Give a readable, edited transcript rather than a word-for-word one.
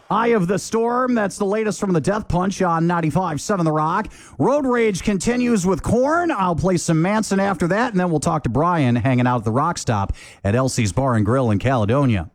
Eye of the Storm, that's the latest from the Death Punch on 95.7 The Rock. Road Rage continues with Korn. I'll play some Manson after that, and then we'll talk to Brian hanging out at the Rock Stop at Elsie's Bar and Grill in Caledonia.